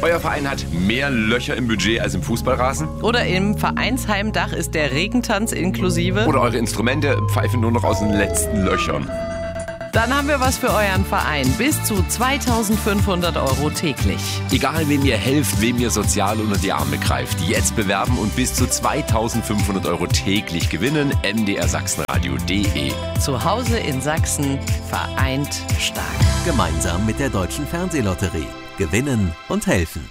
Euer Verein hat mehr Löcher im Budget als im Fußballrasen? Oder im Vereinsheimdach ist der Regentanz inklusive? Oder eure Instrumente pfeifen nur noch aus den letzten Löchern? Dann haben wir was für euren Verein. Bis zu 2.500 € täglich. Egal, wem ihr helft, wem ihr sozial unter die Arme greift. Jetzt bewerben und bis zu 2.500 € täglich gewinnen. mdrsachsenradio.de. Zu Hause in Sachsen, vereint stark. Gemeinsam mit der Deutschen Fernsehlotterie. Gewinnen und helfen.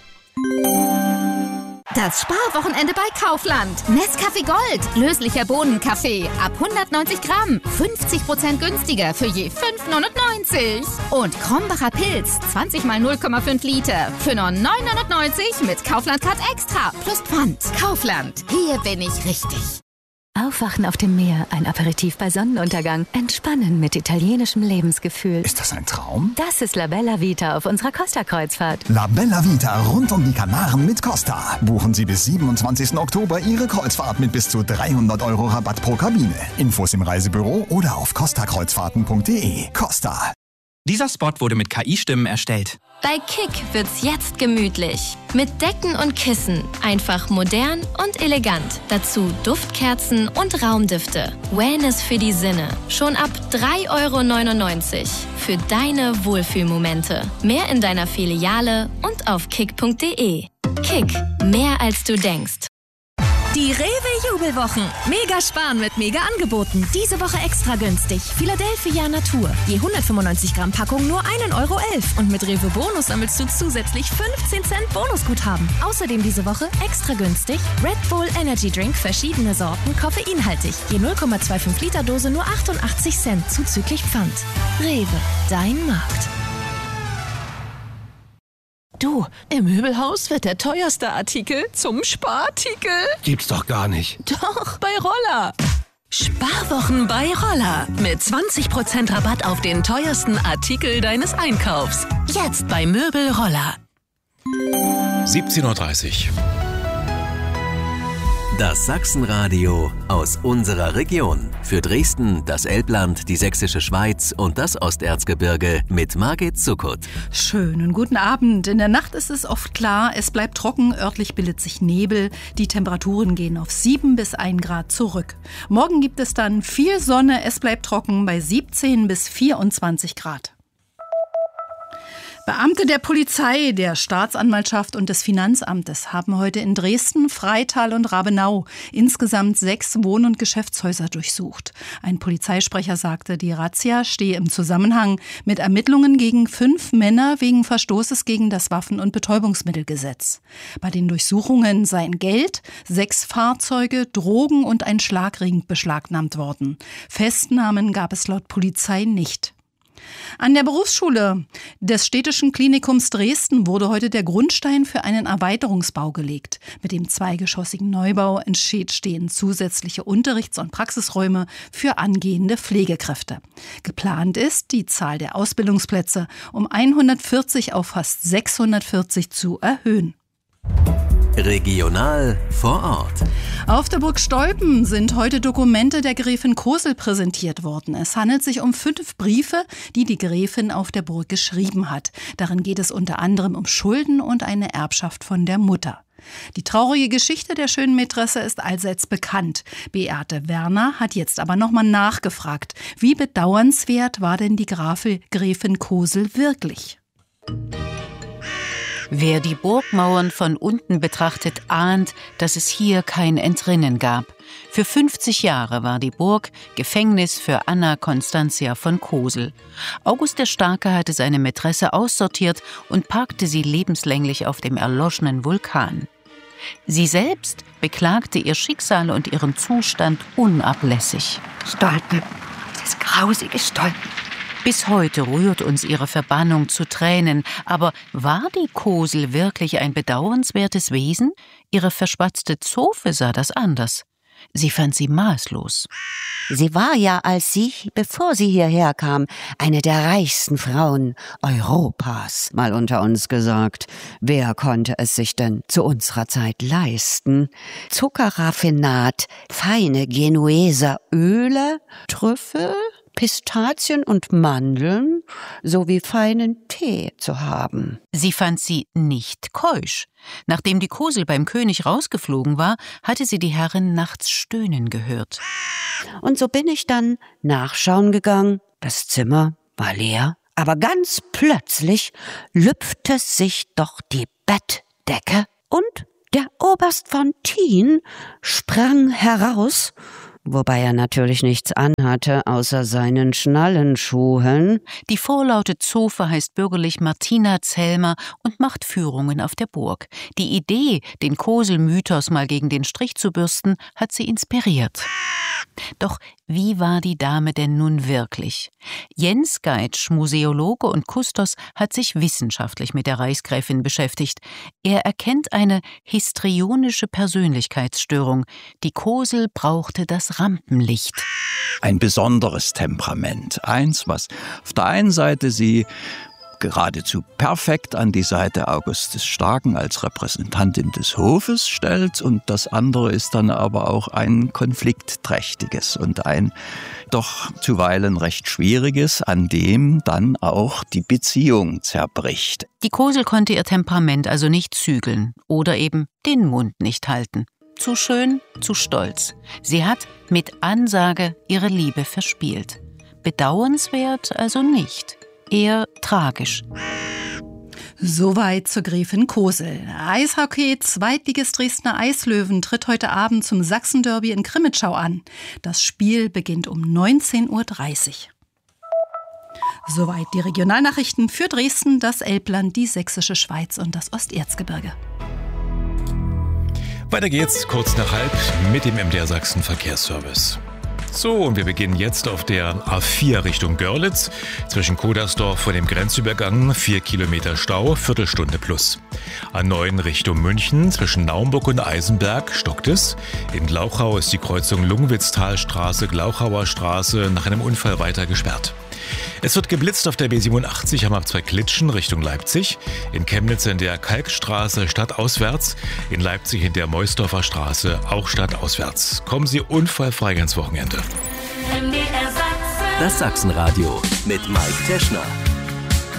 Das Sparwochenende bei Kaufland. Nescafé Gold, löslicher Bohnenkaffee. Ab 190 Gramm. 50% günstiger für je 5,99 €. Und Krombacher Pilz, 20 mal 0,5 Liter. Für nur 9,99 € mit Kaufland-Card Extra. Plus Pfand. Kaufland. Hier bin ich richtig. Aufwachen auf dem Meer, ein Aperitif bei Sonnenuntergang, entspannen mit italienischem Lebensgefühl. Ist das ein Traum? Das ist La Bella Vita auf unserer Costa-Kreuzfahrt. La Bella Vita rund um die Kanaren mit Costa. Buchen Sie bis 27. Oktober Ihre Kreuzfahrt mit bis zu 300 € Rabatt pro Kabine. Infos im Reisebüro oder auf costakreuzfahrten.de. Costa. Dieser Spot wurde mit KI-Stimmen erstellt. Bei Kick wird's jetzt gemütlich. Mit Decken und Kissen. Einfach modern und elegant. Dazu Duftkerzen und Raumdüfte. Wellness für die Sinne. Schon ab 3,99 € für deine Wohlfühlmomente. Mehr in deiner Filiale und auf kick.de. Kick. Mehr als du denkst. Die Rewe-Jubelwochen. Mega sparen mit Mega-Angeboten. Diese Woche extra günstig. Philadelphia Natur. Je 195 Gramm Packung nur 1,11 € Und mit Rewe Bonus sammelst du zusätzlich 15 Cent Bonusguthaben. Außerdem diese Woche extra günstig Red Bull Energy Drink, verschiedene Sorten, koffeinhaltig. Je 0,25 Liter Dose nur 88 Cent zuzüglich Pfand. Rewe, dein Markt. Du, im Möbelhaus wird der teuerste Artikel zum Sparartikel. Gibt's doch gar nicht. Doch, bei Roller. Sparwochen bei Roller. Mit 20% Rabatt auf den teuersten Artikel deines Einkaufs. Jetzt bei Möbel Roller. 17:30 Uhr. Das Sachsenradio aus unserer Region. Für Dresden, das Elbland, die Sächsische Schweiz und das Osterzgebirge mit Margit Zuckert. Schönen guten Abend. In der Nacht ist es oft klar, es bleibt trocken, örtlich bildet sich Nebel. Die Temperaturen gehen auf 7 bis 1 Grad zurück. Morgen gibt es dann viel Sonne, es bleibt trocken bei 17 bis 24 Grad. Beamte der Polizei, der Staatsanwaltschaft und des Finanzamtes haben heute in Dresden, Freital und Rabenau insgesamt 6 Wohn- und Geschäftshäuser durchsucht. Ein Polizeisprecher sagte, die Razzia stehe im Zusammenhang mit Ermittlungen gegen 5 Männer wegen Verstoßes gegen das Waffen- und Betäubungsmittelgesetz. Bei den Durchsuchungen seien Geld, 6 Fahrzeuge, Drogen und ein Schlagring beschlagnahmt worden. Festnahmen gab es laut Polizei nicht. An der Berufsschule des Städtischen Klinikums Dresden wurde heute der Grundstein für einen Erweiterungsbau gelegt. Mit dem zweigeschossigen Neubau entstehen zusätzliche Unterrichts- und Praxisräume für angehende Pflegekräfte. Geplant ist, die Zahl der Ausbildungsplätze um 140 auf fast 640 zu erhöhen. Regional vor Ort. Auf der Burg Stolpen sind heute Dokumente der Gräfin Kosel präsentiert worden. Es handelt sich um 5 Briefe, die die Gräfin auf der Burg geschrieben hat. Darin geht es unter anderem um Schulden und eine Erbschaft von der Mutter. Die traurige Geschichte der schönen Mätresse ist allseits bekannt. Beate Werner hat jetzt aber nochmal nachgefragt. Wie bedauernswert war denn die Gräfin Kosel wirklich? Wer die Burgmauern von unten betrachtet, ahnt, dass es hier kein Entrinnen gab. Für 50 Jahre war die Burg Gefängnis für Anna Constantia von Kosel. August der Starke hatte seine Mätresse aussortiert und parkte sie lebenslänglich auf dem erloschenen Vulkan. Sie selbst beklagte ihr Schicksal und ihren Zustand unablässig. Stolpen, das grausige Stolpen. Bis heute rührt uns ihre Verbannung zu Tränen. Aber war die Kosel wirklich ein bedauernswertes Wesen? Ihre verschwatzte Zofe sah das anders. Sie fand sie maßlos. Sie war ja, bevor sie hierher kam, eine der reichsten Frauen Europas, mal unter uns gesagt. Wer konnte es sich denn zu unserer Zeit leisten? Zuckerraffinat, feine Genueser Öle, Trüffel? Pistazien und Mandeln sowie feinen Tee zu haben. Sie fand sie nicht keusch. Nachdem die Kosel beim König rausgeflogen war, hatte sie die Herrin nachts stöhnen gehört. Und so bin ich dann nachschauen gegangen. Das Zimmer war leer, aber ganz plötzlich lüpfte sich doch die Bettdecke und der Oberst von Thien sprang heraus, wobei er natürlich nichts anhatte, außer seinen Schnallenschuhen. Die vorlaute Zofe heißt bürgerlich Martina Zellmer und macht Führungen auf der Burg. Die Idee, den Kosel-Mythos mal gegen den Strich zu bürsten, hat sie inspiriert. Doch wie war die Dame denn nun wirklich? Jens Geitsch, Museologe und Kustos, hat sich wissenschaftlich mit der Reichsgräfin beschäftigt. Er erkennt eine histrionische Persönlichkeitsstörung. Die Kosel brauchte das Rampenlicht. Ein besonderes Temperament. Eins, was auf der einen Seite sie geradezu perfekt an die Seite August des Starken als Repräsentantin des Hofes stellt, und das andere ist dann aber auch ein konfliktträchtiges und ein doch zuweilen recht schwieriges, an dem dann auch die Beziehung zerbricht. Die Kosel konnte ihr Temperament also nicht zügeln oder eben den Mund nicht halten. Zu schön, zu stolz. Sie hat mit Ansage ihre Liebe verspielt. Bedauernswert also nicht. Eher tragisch. Soweit zur Gräfin Kosel. Eishockey, Zweitligist Dresdner Eislöwen tritt heute Abend zum Sachsenderby in Crimmitschau an. Das Spiel beginnt um 19:30 Uhr. Soweit die Regionalnachrichten für Dresden, das Elbland, die Sächsische Schweiz und das Osterzgebirge. Weiter geht's kurz nach 12:30 mit dem MDR Sachsen Verkehrsservice. So, und wir beginnen jetzt auf der A4 Richtung Görlitz. Zwischen Kodersdorf vor dem Grenzübergang 4 Kilometer Stau, Viertelstunde plus. A9 Richtung München zwischen Naumburg und Eisenberg stockt es. In Glauchau ist die Kreuzung Lungwitztalstraße, Glauchauer Straße nach einem Unfall weiter gesperrt. Es wird geblitzt auf der B87 am Abzweig Klitschen Richtung Leipzig, in Chemnitz in der Kalkstraße stadtauswärts, in Leipzig in der Meusdorfer Straße auch stadtauswärts. Kommen Sie unfallfrei ins Wochenende. Das Sachsenradio mit Mike Teschner.